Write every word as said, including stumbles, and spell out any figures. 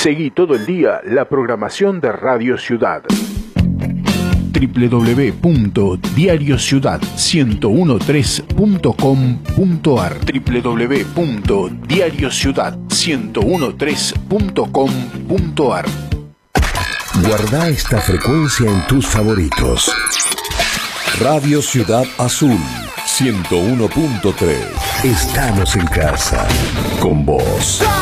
Seguí todo el día la programación de Radio Ciudad. doble u doble u doble u punto diario ciudad ciento trece punto com punto a r doble u doble u doble u punto diario ciudad ciento trece punto com punto a r. Guarda esta frecuencia en tus favoritos. Radio Ciudad Azul ciento uno punto tres. Estamos en casa con vos.